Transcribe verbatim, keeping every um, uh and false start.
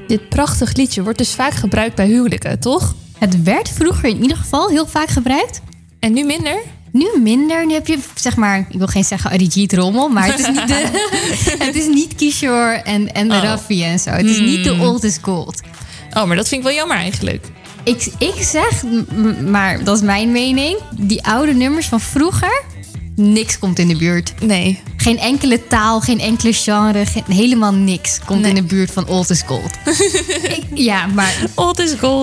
Dit prachtig liedje wordt dus vaak gebruikt bij huwelijken, toch? Het werd vroeger in ieder geval heel vaak gebruikt. En nu minder? Nu minder. Nu heb je, zeg maar, ik wil geen zeggen Arijit Rommel, maar het is niet de, het is niet Kishore en, en Oh. Raffi en zo. Het is niet de old is gold. Oh, maar dat vind ik wel jammer eigenlijk. Ik, ik zeg, m- maar dat is mijn mening, die oude nummers van vroeger, niks komt in de buurt. Nee. Geen enkele taal, geen enkele genre, geen- helemaal niks komt Nee. in de buurt van old is gold. ik, ja, maar Old is gold.